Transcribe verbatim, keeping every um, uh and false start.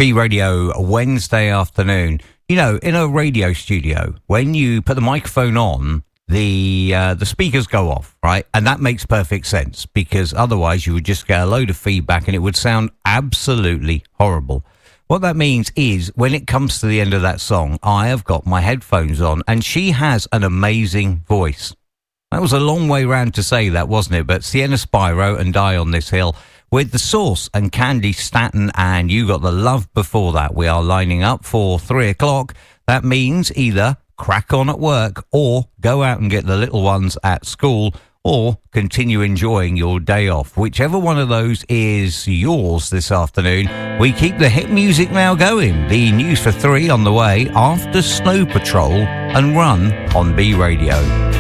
B Radio Wednesday afternoon. You know, in a radio studio, when you put the microphone on, the uh, the speakers go off, right? And that makes perfect sense, because otherwise you would just get a load of feedback and it would sound absolutely horrible. What that means is, when it comes to the end of that song, I have got my headphones on, and she has an amazing voice. That was a long way round to say that, wasn't it? But Sienna Spiro and Die on This Hill with The Source and Candy Staton, and You Got the Love before that. We are lining up for three o'clock. That means either crack on at work, or go out and get the little ones at school, or continue enjoying your day off. Whichever one of those is yours this afternoon, we keep the hit music now going. The news for three on the way after Snow Patrol and Run on B Radio.